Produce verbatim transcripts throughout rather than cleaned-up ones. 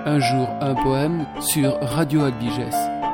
Un jour un poème sur Radio Albiges.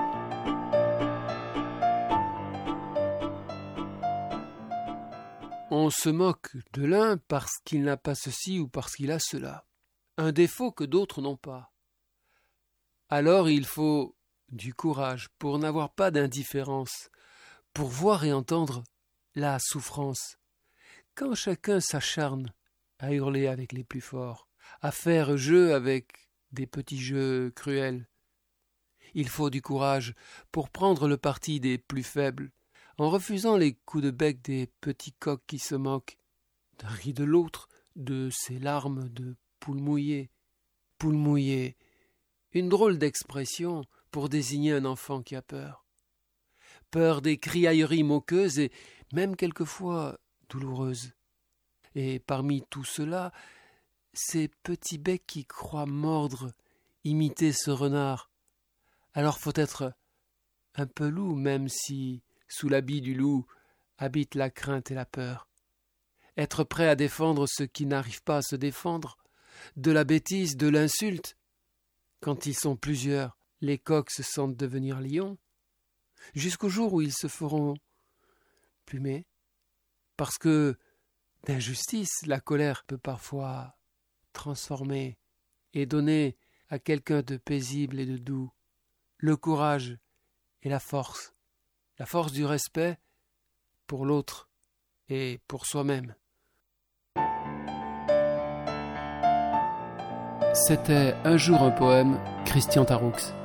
On se moque de l'un parce qu'il n'a pas ceci ou parce qu'il a cela, un défaut que d'autres n'ont pas. Alors il faut du courage pour n'avoir pas d'indifférence, pour voir et entendre la souffrance. Quand chacun s'acharne à hurler avec les plus forts, à faire jeu avec des petits jeux cruels, il faut du courage pour prendre le parti des plus faibles, en refusant les coups de bec des petits coqs qui se moquent d'un riz de l'autre, de ses larmes de poule mouillée. Poule mouillée, une drôle d'expression pour désigner un enfant qui a peur. Peur des criailleries moqueuses et même quelquefois douloureuses. Et parmi tout cela, ces petits becs qui croient mordre, imiter ce renard. Alors faut être un peu loup, même si, sous l'habit du loup, habite la crainte et la peur. Être prêt à défendre ceux qui n'arrivent pas à se défendre, de la bêtise, de l'insulte. Quand ils sont plusieurs, les coqs se sentent devenir lions, jusqu'au jour où ils se feront plumer. Parce que, d'injustice, la colère peut parfois transformer et donner à quelqu'un de paisible et de doux le courage et la force, la force du respect pour l'autre et pour soi-même. C'était Un jour un poème, Christian Taroux.